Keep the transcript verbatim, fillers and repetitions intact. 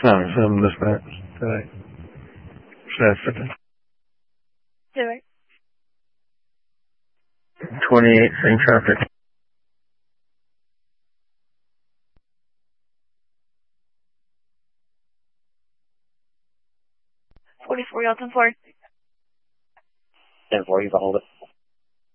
Time seven dispatch today. Saturday. Do it. twenty-eight, same traffic. forty-four, y'all, ten four. ten four, you can hold it.